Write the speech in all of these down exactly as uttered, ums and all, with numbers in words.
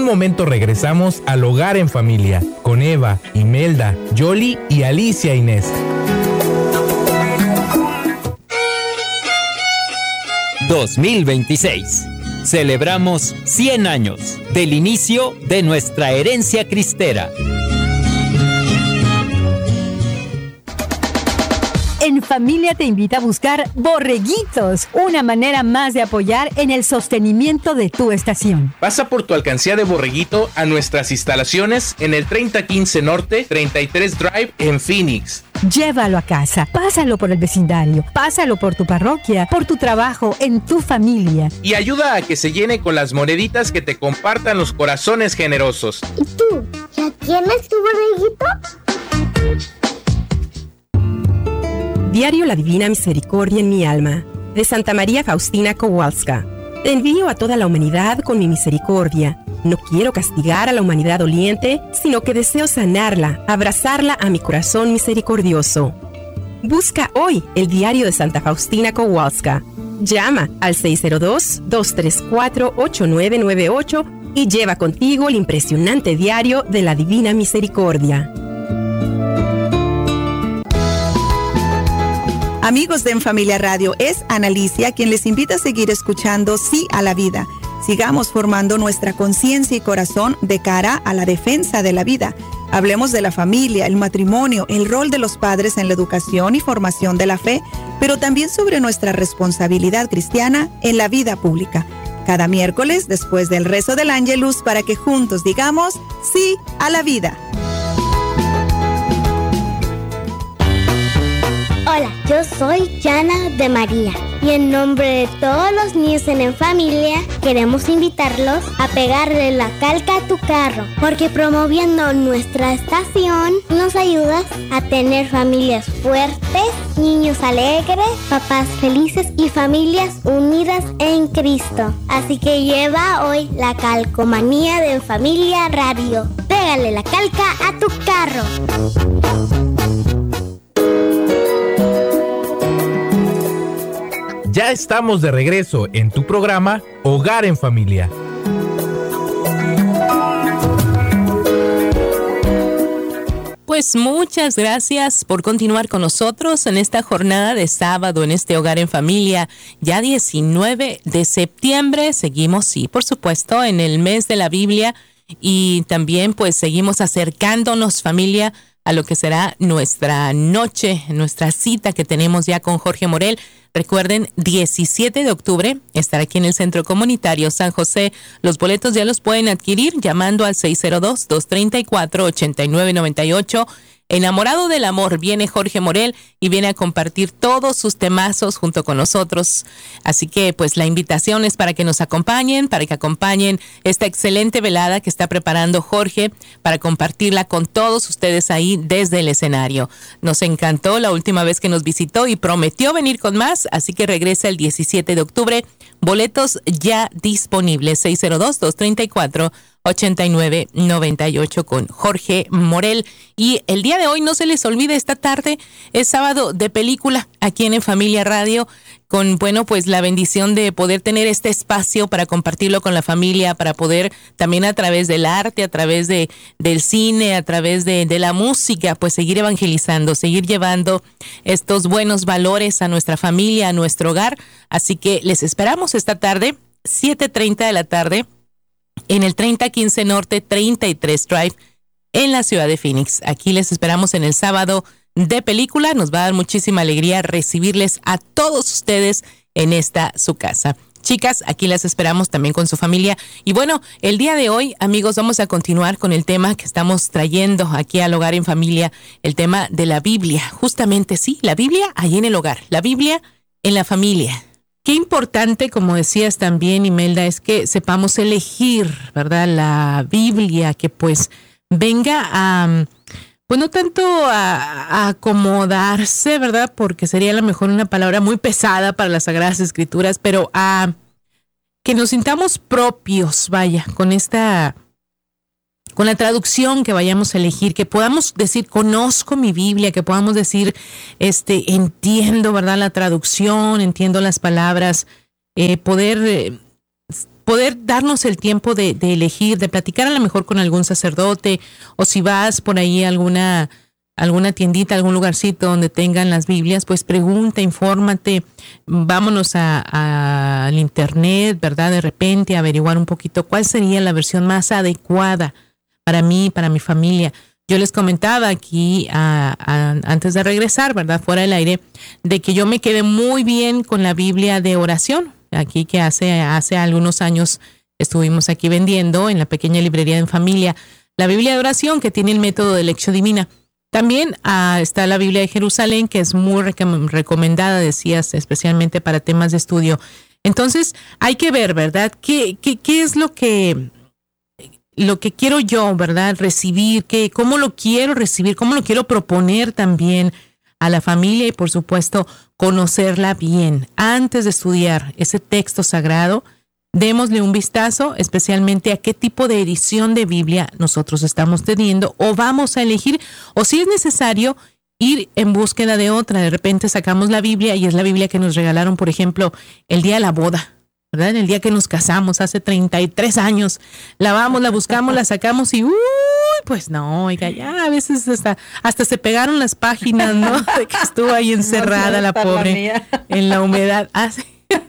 un momento regresamos al Hogar en Familia con Eva, Imelda, Yoli y Alicia Inés. dos mil veintiséis. Celebramos cien años del inicio de nuestra herencia cristera. En Familia te invita a buscar Borreguitos, una manera más de apoyar en el sostenimiento de tu estación. Pasa por tu alcancía de Borreguito a nuestras instalaciones en el treinta quince Norte, treinta y tres Drive en Phoenix. Llévalo a casa, pásalo por el vecindario, pásalo por tu parroquia, por tu trabajo, en tu familia. Y ayuda a que se llene con las moneditas que te compartan los corazones generosos. ¿Y tú? ¿Ya tienes tu borreguito? Diario La Divina Misericordia en mi alma, de Santa María Faustina Kowalska. Te envío a toda la humanidad con mi misericordia. No quiero castigar a la humanidad doliente, sino que deseo sanarla, abrazarla a mi corazón misericordioso. Busca hoy el diario de Santa Faustina Kowalska. Llama al seis cero dos, dos tres cuatro, ocho nueve nueve ocho y lleva contigo el impresionante diario de la Divina Misericordia. Amigos de En Familia Radio, es Ana Alicia quien les invita a seguir escuchando Sí a la Vida. Sigamos formando nuestra conciencia y corazón de cara a la defensa de la vida. Hablemos de la familia, el matrimonio, el rol de los padres en la educación y formación de la fe, pero también sobre nuestra responsabilidad cristiana en la vida pública. Cada miércoles, después del rezo del Ángelus, para que juntos digamos Sí a la Vida. Hola, yo soy Yana de María y en nombre de todos los niños en En Familia queremos invitarlos a pegarle la calca a tu carro, porque promoviendo nuestra estación nos ayudas a tener familias fuertes, niños alegres, papás felices y familias unidas en Cristo. Así que lleva hoy la calcomanía de En Familia Radio. Pégale la calca a tu carro. Ya estamos de regreso en tu programa Hogar en Familia. Pues muchas gracias por continuar con nosotros en esta jornada de sábado, en este Hogar en Familia. Ya diecinueve de septiembre, seguimos, sí, por supuesto, en el mes de la Biblia y también pues seguimos acercándonos, familia, a lo que será nuestra noche, nuestra cita que tenemos ya con Jorge Morel. Recuerden, diecisiete de octubre, estará aquí en el Centro Comunitario San José. Los boletos ya los pueden adquirir llamando al seis cero dos, dos tres cuatro, ocho nueve nueve ocho. Enamorado del amor, viene Jorge Morel y viene a compartir todos sus temazos junto con nosotros. Así que pues la invitación es para que nos acompañen, para que acompañen esta excelente velada que está preparando Jorge para compartirla con todos ustedes ahí desde el escenario. Nos encantó la última vez que nos visitó y prometió venir con más, así que regresa el diecisiete de octubre. Boletos ya disponibles, seis cero dos, dos tres cuatro, ocho nueve nueve ocho con Jorge Morel. Y el día de hoy, no se les olvide, esta tarde es sábado de película aquí en En Familia Radio, con, bueno, pues la bendición de poder tener este espacio para compartirlo con la familia, para poder también a través del arte, a través de del cine, a través de, de la música, pues seguir evangelizando, seguir llevando estos buenos valores a nuestra familia, a nuestro hogar. Así que les esperamos esta tarde, siete treinta de la tarde, en el treinta quince Norte, treinta y tres Drive, en la ciudad de Phoenix. Aquí les esperamos en el sábado de película. Nos va a dar muchísima alegría recibirles a todos ustedes en esta su casa. Chicas, aquí las esperamos también con su familia. Y bueno, el día de hoy, amigos, vamos a continuar con el tema que estamos trayendo aquí al Hogar en Familia, el tema de la Biblia. Justamente, sí, la Biblia ahí en el hogar, la Biblia en la familia. Qué importante, como decías también, Imelda, es que sepamos elegir, ¿verdad? La Biblia que pues venga a, pues no tanto a, a acomodarse, ¿verdad? Porque sería a lo mejor una palabra muy pesada para las Sagradas Escrituras, pero a que nos sintamos propios, vaya, con esta, con la traducción que vayamos a elegir, que podamos decir, conozco mi Biblia, que podamos decir, este, entiendo, ¿verdad? La traducción, entiendo las palabras, eh, poder eh, poder darnos el tiempo de, de elegir, de platicar a lo mejor con algún sacerdote, o si vas por ahí a alguna, alguna tiendita, algún lugarcito donde tengan las Biblias, pues pregunta, infórmate, vámonos a, a, al internet, ¿verdad? De repente averiguar un poquito cuál sería la versión más adecuada para mí, para mi familia. Yo les comentaba aquí a, a, antes de regresar, ¿verdad? Fuera del aire, de que yo me quedé muy bien con la Biblia de oración. Aquí que hace, hace algunos años estuvimos aquí vendiendo en la pequeña librería en familia la Biblia de oración que tiene el método de Lección Divina. También uh, está la Biblia de Jerusalén, que es muy rec- recomendada, decías, especialmente para temas de estudio. Entonces, hay que ver, ¿verdad? ¿Qué, qué, qué es lo que... lo que quiero yo, ¿verdad? Recibir, que, cómo lo quiero recibir, cómo lo quiero proponer también a la familia y, por supuesto, conocerla bien. Antes de estudiar ese texto sagrado, démosle un vistazo, especialmente a qué tipo de edición de Biblia nosotros estamos teniendo o vamos a elegir, o si es necesario, ir en búsqueda de otra. De repente sacamos la Biblia y es la Biblia que nos regalaron, por ejemplo, el día de la boda, ¿verdad? En el día que nos casamos, hace treinta y tres años, la vamos, la buscamos, la sacamos y uy, pues no, oiga, ya a veces hasta, hasta se pegaron las páginas, ¿no? De que estuvo ahí encerrada no, la pobre la en la humedad. Ah, sí.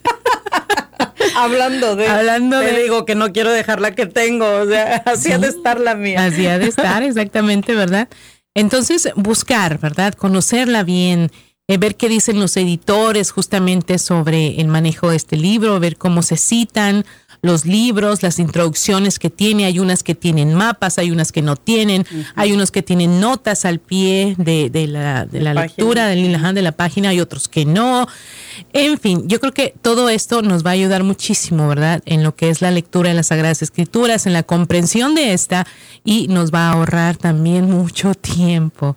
Hablando de, Hablando te de, digo que no quiero dejar la que tengo, o sea, así sí, ha de estar la mía. Así ha de estar, exactamente, ¿verdad? Entonces, buscar, ¿verdad? Conocerla bien, Eh, ver qué dicen los editores justamente sobre el manejo de este libro, ver cómo se citan los libros, las introducciones que tiene. Hay unas que tienen mapas, hay unas que no tienen, uh-huh. Hay unos que tienen notas al pie de, de la, de la, la lectura de la, de la página, hay otros que no. En fin, yo creo que todo esto nos va a ayudar muchísimo, ¿verdad? En lo que es la lectura de las Sagradas Escrituras, en la comprensión de esta, y nos va a ahorrar también mucho tiempo.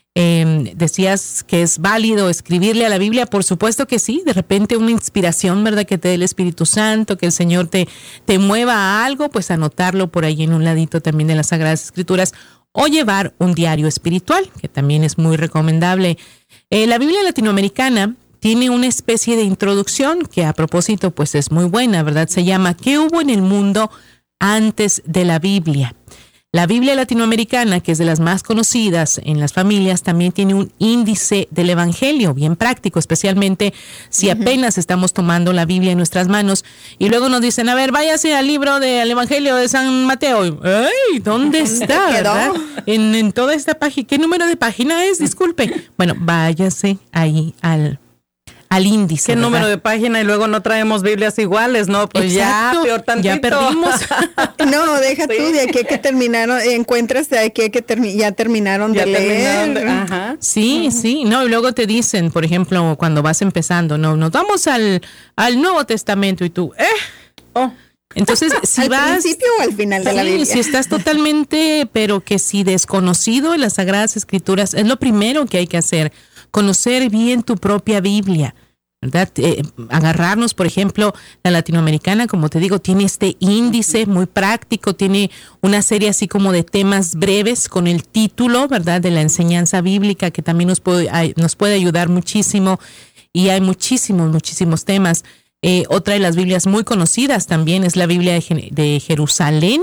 Eh, decías que es válido escribirle a la Biblia, por supuesto que sí, de repente una inspiración, ¿verdad? Que te dé el Espíritu Santo, que el Señor te, te mueva a algo, pues anotarlo por ahí en un ladito también de las Sagradas Escrituras, o llevar un diario espiritual, que también es muy recomendable. Eh, la Biblia latinoamericana tiene una especie de introducción que a propósito pues es muy buena, ¿verdad? Se llama ¿Qué hubo en el mundo antes de la Biblia? La Biblia latinoamericana, que es de las más conocidas en las familias, también tiene un índice del Evangelio bien práctico, especialmente si apenas estamos tomando la Biblia en nuestras manos y luego nos dicen, a ver, váyase al libro del Evangelio de San Mateo. ¡Ay! ¿Dónde está? ¿Verdad? En, en toda esta página. ¿Qué número de página es? Disculpe. Bueno, váyase ahí al al índice. ¿Qué ¿verdad? Número de página? Y luego no traemos Biblias iguales, ¿no? Pues exacto, ya, peor tantito. Ya perdimos. No, deja sí. tú, de aquí que terminaron, encuentras de aquí que termi- ya terminaron ya de terminaron leer. De, ajá. Sí, uh-huh. sí, no, y luego te dicen, por ejemplo, cuando vas empezando, no, nos vamos al, al Nuevo Testamento y tú, eh, oh. Entonces, si ¿al vas... ¿Al principio o al final de sí, la Biblia? Si estás totalmente, pero que si desconocido en las Sagradas Escrituras, es lo primero que hay que hacer, conocer bien tu propia Biblia, ¿verdad? Eh, agarrarnos, por ejemplo, la latinoamericana, como te digo, tiene este índice muy práctico, tiene una serie así como de temas breves con el título, ¿verdad? De la enseñanza bíblica, que también nos puede, nos puede ayudar muchísimo, y hay muchísimos, muchísimos temas. Eh, otra de las Biblias muy conocidas también es la Biblia de, de Jerusalén,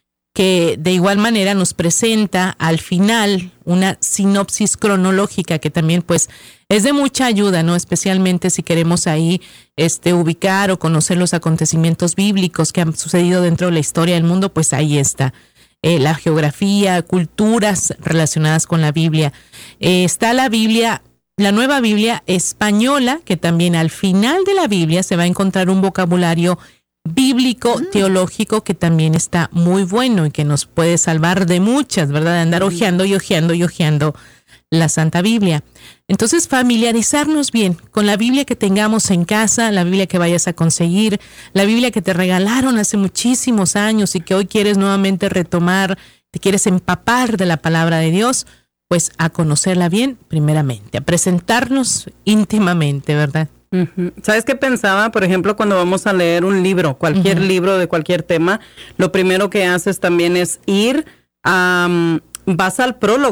que de igual manera nos presenta al final una sinopsis cronológica que también pues es de mucha ayuda, ¿no? Especialmente si queremos ahí este, ubicar o conocer los acontecimientos bíblicos que han sucedido dentro de la historia del mundo, pues ahí está. Eh, la geografía, culturas relacionadas con la Biblia. Eh, está la Biblia, la Nueva Biblia Española, que también al final de la Biblia se va a encontrar un vocabulario bíblico, mm. teológico, que también está muy bueno y que nos puede salvar de muchas, ¿verdad? De andar ojeando y ojeando y ojeando la Santa Biblia. Entonces, familiarizarnos bien con la Biblia que tengamos en casa, la Biblia que vayas a conseguir, la Biblia que te regalaron hace muchísimos años y que hoy quieres nuevamente retomar, te quieres empapar de la palabra de Dios, pues a conocerla bien primeramente, a presentarnos íntimamente, ¿verdad? Uh-huh. ¿Sabes qué pensaba? Por ejemplo, cuando vamos a leer un libro, cualquier uh-huh. libro de cualquier tema, lo primero que haces también es ir, um, vas al prólogo.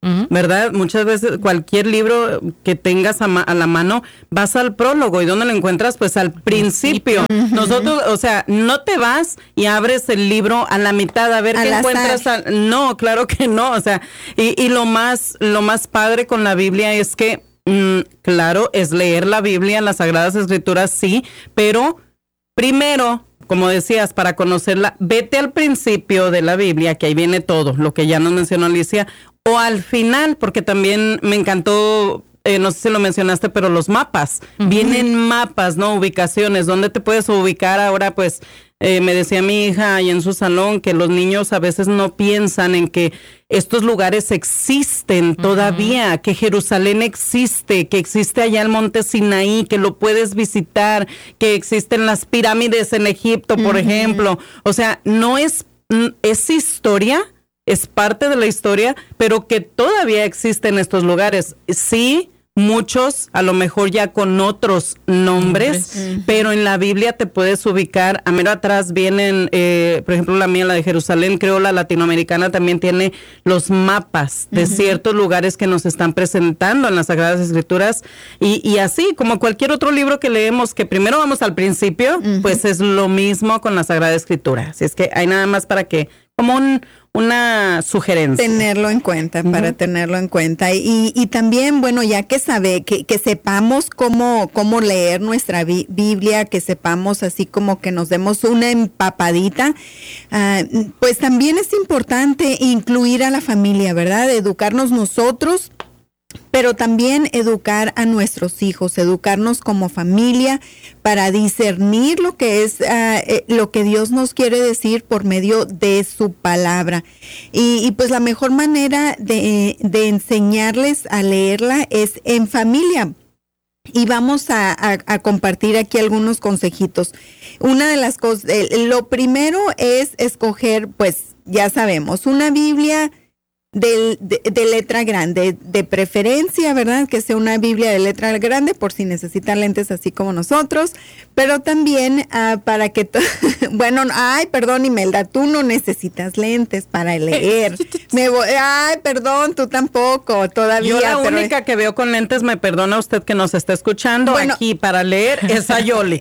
Uh-huh. ¿Verdad? Muchas veces cualquier libro que tengas a, ma- a la mano, vas al prólogo. ¿Y dónde lo encuentras? Pues al principio. Uh-huh. Nosotros, o sea, no te vas y abres el libro a la mitad a ver al qué azar. encuentras. A... No, claro que no. O sea, y, y lo más, lo más padre con la Biblia es que, mm, claro, es leer la Biblia, las Sagradas Escrituras, sí, pero primero, como decías, para conocerla, vete al principio de la Biblia, que ahí viene todo, lo que ya nos mencionó Alicia, o al final, porque también me encantó, eh, no sé si lo mencionaste, pero los mapas. Uh-huh. Vienen mapas, ¿no? Ubicaciones, donde te puedes ubicar ahora, pues, eh, me decía mi hija ahí en su salón que los niños a veces no piensan en que estos lugares existen todavía, uh-huh. que Jerusalén existe, que existe allá el monte Sinaí, que lo puedes visitar, que existen las pirámides en Egipto, por uh-huh. ejemplo. O sea, no es, es historia, es parte de la historia, pero que todavía existen estos lugares. Sí, muchos, a lo mejor ya con otros nombres, uh-huh. pero en la Biblia te puedes ubicar. A mero atrás vienen, eh, por ejemplo, la mía, la de Jerusalén, creo la latinoamericana también tiene los mapas de uh-huh. ciertos lugares que nos están presentando en las Sagradas Escrituras. Y, y así, como cualquier otro libro que leemos, que primero vamos al principio, uh-huh. pues es lo mismo con la Sagrada Escritura. Así es que hay nada más para que, como un... una sugerencia. Tenerlo en cuenta, uh-huh. para tenerlo en cuenta. Y, y también, bueno, ya que sabe, que, que sepamos cómo, cómo leer nuestra bi- Biblia, que sepamos así como que nos demos una empapadita, uh, pues también es importante incluir a la familia, ¿verdad? Educarnos nosotros, pero también educar a nuestros hijos, educarnos como familia para discernir lo que es uh, eh, lo que Dios nos quiere decir por medio de su palabra. Y, y pues la mejor manera de, de enseñarles a leerla es en familia. Y vamos a, a, a compartir aquí algunos consejitos. Una de las cosas, eh, lo primero es escoger, pues ya sabemos, una Biblia De, de, de letra grande, de preferencia, ¿verdad? Que sea una Biblia de letra grande por si necesitan lentes así como nosotros, pero también uh, para que, to- bueno, ay, perdón Imelda, tú no necesitas lentes para leer. Me voy, ay, perdón, tú tampoco, todavía. Yo la pero... única que veo con lentes, me perdona usted que nos está escuchando, bueno, aquí para leer es a Yoli.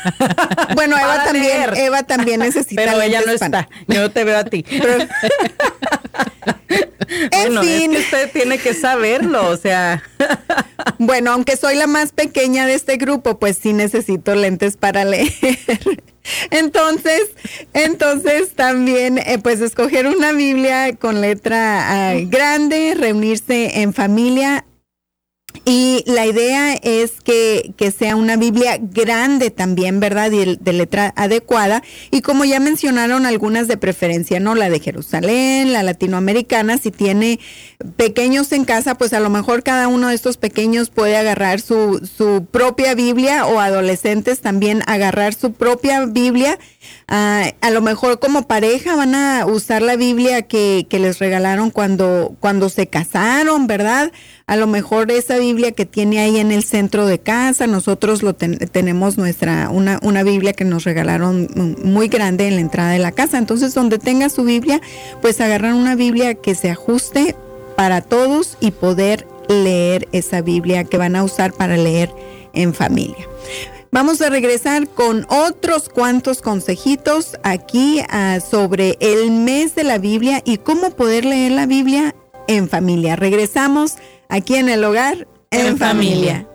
Bueno, Eva también, leer. Eva también necesita pero lentes. Pero ella no para... está, yo te veo a ti. Pero... En bueno, fin. es que usted tiene que saberlo, o sea. Bueno, aunque soy la más pequeña de este grupo, pues sí necesito lentes para leer. Entonces, entonces también, eh, pues escoger una Biblia con letra uh, grande, reunirse en familia. Y la idea es que, que sea una Biblia grande también, ¿verdad? Y de letra adecuada. Y como ya mencionaron algunas de preferencia, ¿no? La de Jerusalén, la latinoamericana. Si tiene pequeños en casa, pues a lo mejor cada uno de estos pequeños puede agarrar su, su propia Biblia, o adolescentes también agarrar su propia Biblia. Uh, a lo mejor como pareja van a usar la Biblia que, que les regalaron cuando, cuando se casaron, ¿verdad? A lo mejor esa Biblia que tiene ahí en el centro de casa, nosotros lo ten, tenemos nuestra una, una Biblia que nos regalaron muy grande en la entrada de la casa. Entonces, donde tenga su Biblia, pues agarran una Biblia que se ajuste para todos y poder leer esa Biblia que van a usar para leer en familia. Vamos a regresar con otros cuantos consejitos aquí uh, sobre el mes de la Biblia y cómo poder leer la Biblia en familia. Regresamos aquí en El Hogar en, en familia. familia.